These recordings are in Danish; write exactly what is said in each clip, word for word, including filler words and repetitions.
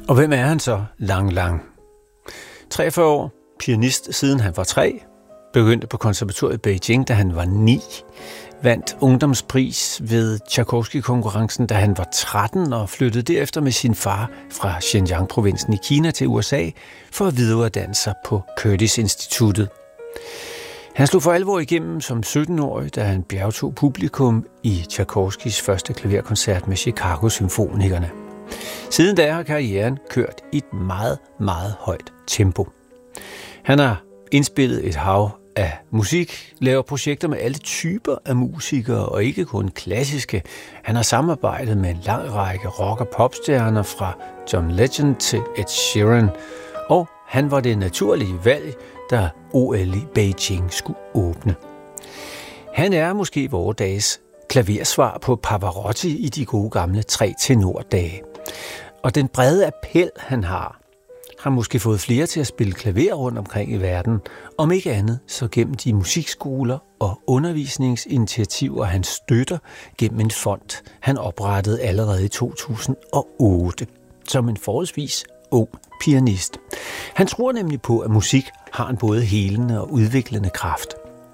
Og hvem er han så, Lang Lang? treogfyrre år, pianist siden han var tre, begyndte på konservatoriet i Beijing, da han var ni, vandt ungdomspris ved Tchaikovsky-konkurrencen, da han var tretten, og flyttede derefter med sin far fra Xinjiang-provinsen i Kina til U S A for at videreuddanne sig på Curtis-instituttet. Han slog for alvor igennem som sytten-årig, da han bjergtog publikum i Tchaikovskys første klaverkoncert med Chicago-symfonikerne. Siden da har karrieren kørt i et meget, meget højt tempo. Han har indspillet et hav af musik, laver projekter med alle typer af musikere, og ikke kun klassiske. Han har samarbejdet med en lang række rock- og popstjerner fra John Legend til Ed Sheeran, og han var det naturlige valg, da O L i Beijing skulle åbne. Han er måske vores dages klaversvar på Pavarotti i de gode gamle tre tenor-dage. Og den brede appel, han har, har måske fået flere til at spille klaver rundt omkring i verden, om ikke andet så gennem de musikskoler og undervisningsinitiativer, han støtter gennem en fond, han oprettede allerede i to tusind og otte, som en forholdsvis ung pianist. Han tror nemlig på, at musik har en både helende og udviklende kraft.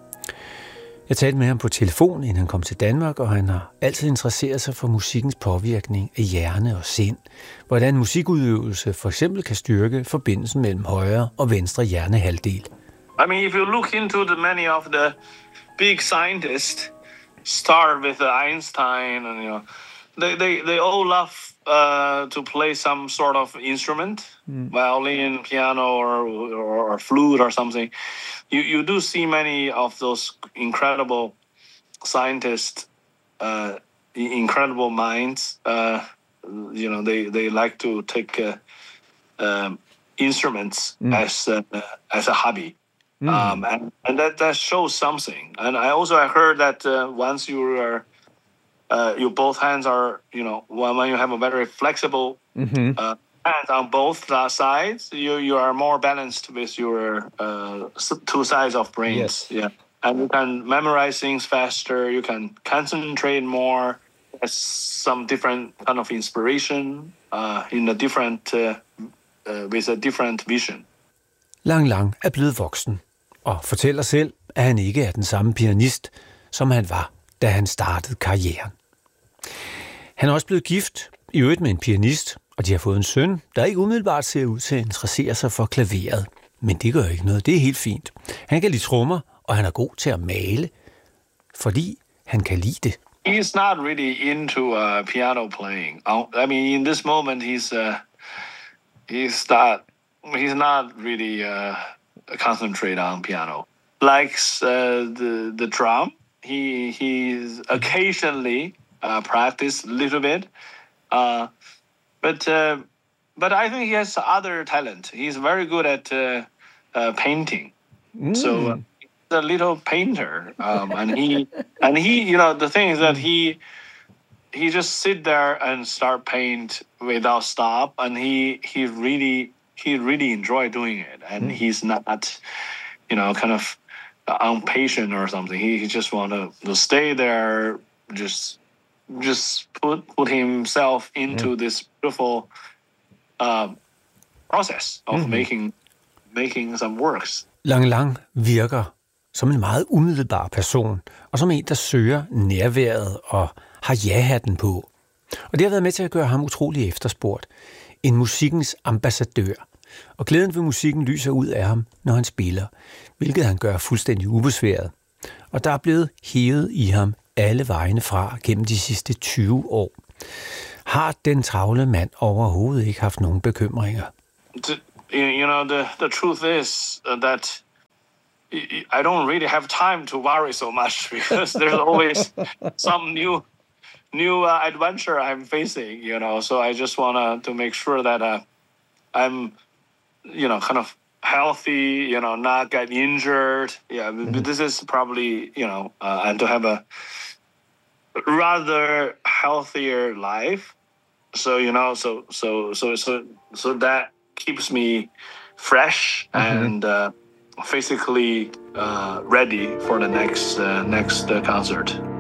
Jeg talte med ham på telefon, inden han kom til Danmark, og han har altid interesseret sig for musikkens påvirkning af hjerne og sind. Hvordan musikudøvelse for eksempel kan styrke forbindelsen mellem højre og venstre hjernehalvdel. I mean, if you look into the many of the big scientists, start with Einstein, and you know, they they they all love uh, to play some sort of instrument, mm. violin, piano, or, or or flute or something. You you do see many of those incredible scientists, uh, incredible minds. Uh, you know, they, they like to take uh, um, instruments mm. as uh, as a hobby, mm. um, and and that, that shows something. And I also I heard that uh, once you are uh, your both hands are you know when, when you have a very flexible. Mm-hmm. Uh, And on both sides, you you are more balanced with your uh, two sides of brains. Yes. Yeah, and you can memorize things faster. You can concentrate more. There's some different kind of inspiration uh, in a different uh, uh, with a different vision. Lang Lang er blevet voksen og fortæller selv, at han ikke er den samme pianist, som han var, da han startede karrieren. Han er også blevet gift, i øvrigt med en pianist, og de har fået en søn, der ikke umiddelbart ser ud til at interessere sig for klaveret. Men det gør ikke noget, det er helt fint. Han kan lide trommer, og han er god til at male, fordi han kan lide det. He's not really into uh, piano playing. I mean, in this moment, he's uh, he's not he's not really uh, concentrate on piano. Likes uh, the the drum. He he's occasionally uh, practice a little bit. Uh, But uh, but I think he has other talent. He's very good at uh, uh, painting. Mm. So uh, he's a little painter, um, and he and he you know the thing is that he he just sit there and start paint without stop, and he he really he really enjoy doing it. And mm. he's not you know kind of impatient or something. He he just want to, to stay there, just. Just put put himself into mm. this beautiful uh, process of mm-hmm. making making some works. Lang Lang virker som en meget umiddelbar person, og som en, der søger nærværet og har ja-hatten på. Og det har været med til at gøre ham utrolig efterspurgt. En musikkens ambassadør. Og glæden ved musikken lyser ud af ham, når han spiller, hvilket han gør fuldstændig ubesværet. Og der er blevet hævet i ham alle vejene fra gennem de sidste tyve år. Har den travle mand overhovedet ikke haft nogen bekymringer? You know, the, the truth is that I don't really have time to worry so much because there's always some new new uh, adventure I'm facing, you know, so I just want to make sure that uh, I'm, you know, kind of healthy, you know, not get injured. Yeah, mm-hmm. This is probably, you know, uh, and to have a rather healthier life. So, you know, so so so so so that keeps me fresh mm-hmm. and uh, physically uh, ready for the next uh, next uh, concert.